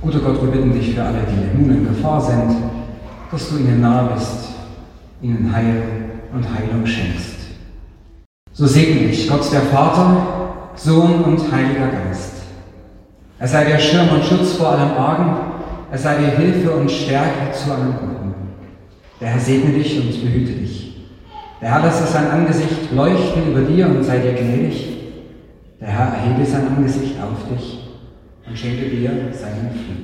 Guter Gott, wir bitten dich für alle, die nun in Gefahr sind, dass du ihnen nahe bist, ihnen Heil und Heilung schenkst. So segne ich Gott, der Vater, Sohn und Heiliger Geist. Er sei der Schirm und Schutz vor allem Argen, er sei dir Hilfe und Stärke zu allem Guten. Der Herr segne dich und behüte dich. Der Herr lasse sein Angesicht leuchten über dir und sei dir gnädig. Der Herr erhebe sein Angesicht auf dich und schenke dir seinen Frieden.